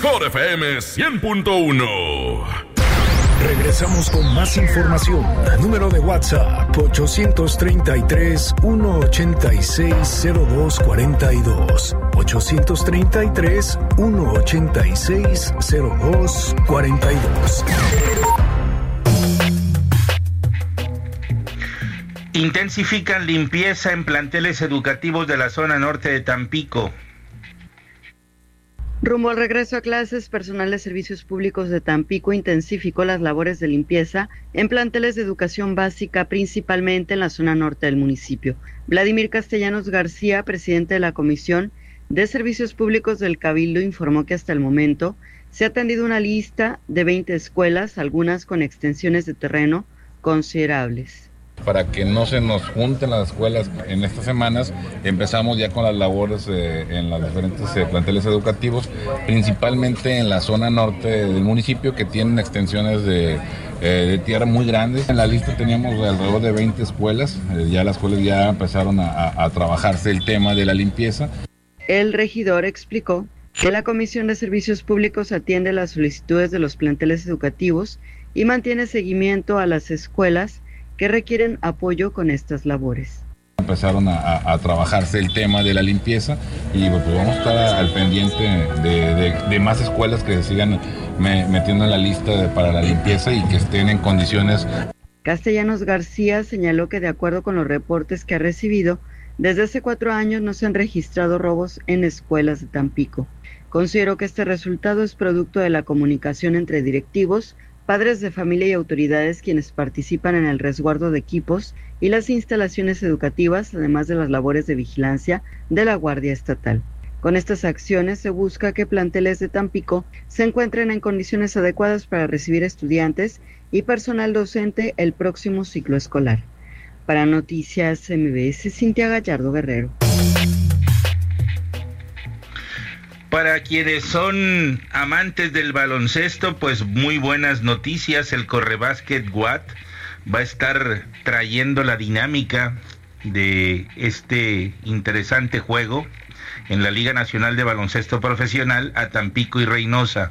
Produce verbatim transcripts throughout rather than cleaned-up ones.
mejor F M cien punto uno. Regresamos con más información. Número de WhatsApp ochocientos treinta y tres, ciento ochenta y seis, cero dos cuarenta y dos. ochocientos treinta y tres, ciento ochenta y seis, cero dos cuarenta y dos. Intensifican limpieza en planteles educativos de la zona norte de Tampico. Rumbo al regreso a clases, personal de servicios públicos de Tampico intensificó las labores de limpieza en planteles de educación básica, principalmente en la zona norte del municipio. Vladimir Castellanos García, presidente de la Comisión de Servicios Públicos del Cabildo, informó que hasta el momento se ha atendido una lista de veinte escuelas, algunas con extensiones de terreno considerables. Para que no se nos junten las escuelas en estas semanas, empezamos ya con las labores eh, en los diferentes eh, planteles educativos, principalmente en la zona norte del municipio, que tienen extensiones de, eh, de tierra muy grandes. En la lista teníamos alrededor de veinte escuelas, eh, ya las escuelas ya empezaron a, a, a trabajarse el tema de la limpieza. El regidor explicó que la Comisión de Servicios Públicos atiende las solicitudes de los planteles educativos y mantiene seguimiento a las escuelas que requieren apoyo con estas labores. Empezaron a, a, a trabajarse el tema de la limpieza y pues vamos a estar al pendiente de, de, de más escuelas que se sigan me, metiendo en la lista de, para la limpieza y que estén en condiciones. Castellanos García señaló que de acuerdo con los reportes que ha recibido, desde hace cuatro años no se han registrado robos en escuelas de Tampico. Considero que este resultado es producto de la comunicación entre directivos, padres de familia y autoridades quienes participan en el resguardo de equipos y las instalaciones educativas, además de las labores de vigilancia de la Guardia Estatal. Con estas acciones se busca que planteles de Tampico se encuentren en condiciones adecuadas para recibir estudiantes y personal docente el próximo ciclo escolar. Para Noticias M B S, Cintia Gallardo Guerrero. Para quienes son amantes del baloncesto, pues muy buenas noticias. El Correbásquet Guat va a estar trayendo la dinámica de este interesante juego en la Liga Nacional de Baloncesto Profesional a Tampico y Reynosa.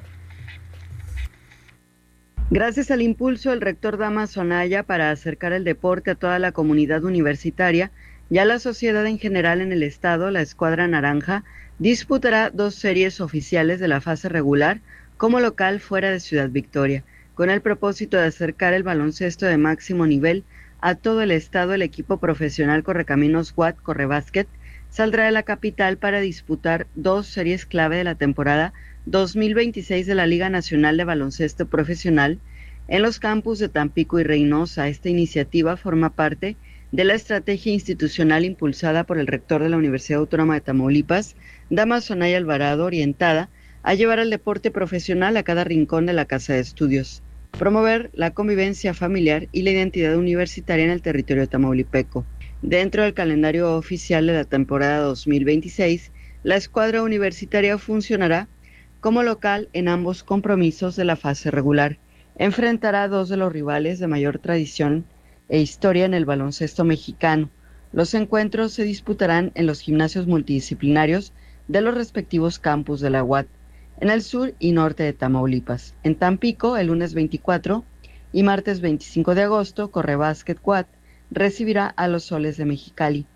Gracias al impulso del rector Damaso Anaya para acercar el deporte a toda la comunidad universitaria y a la sociedad en general en el estado, la Escuadra Naranja disputará dos series oficiales de la fase regular como local fuera de Ciudad Victoria. Con el propósito de acercar el baloncesto de máximo nivel a todo el estado, el equipo profesional Correcaminos Guat Correbásquet saldrá de la capital para disputar dos series clave de la temporada dos mil veintiséis de la Liga Nacional de Baloncesto Profesional en los campus de Tampico y Reynosa. Esta iniciativa forma parte de la estrategia institucional impulsada por el rector de la Universidad Autónoma de Tamaulipas, Damaso Anaya Alvarado, orientada a llevar el deporte profesional a cada rincón de la casa de estudios, promover la convivencia familiar y la identidad universitaria en el territorio tamaulipeco. Dentro del calendario oficial de la temporada dos mil veintiséis, la escuadra universitaria funcionará como local en ambos compromisos de la fase regular. Enfrentará a dos de los rivales de mayor tradición e historia en el baloncesto mexicano. Los encuentros se disputarán en los gimnasios multidisciplinarios de los respectivos campus de la U A T, en el sur y norte de Tamaulipas. En Tampico, el lunes veinticuatro y martes veinticinco de agosto, Correbásquet U A T recibirá a los Soles de Mexicali.